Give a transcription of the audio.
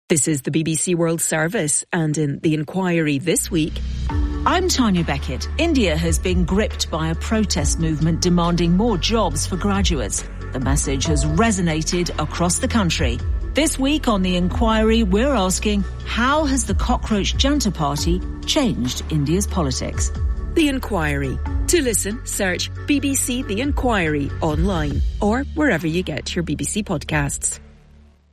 This is the BBC World Service, and in The Inquiry this week... I'm Tanya Beckett. India has been gripped by a protest movement demanding more jobs for graduates. The message has resonated across the country. This week on The Inquiry, we're asking, how has the Cockroach Janta Party changed India's politics? The Inquiry. To listen, search BBC The Inquiry online or wherever you get your BBC podcasts.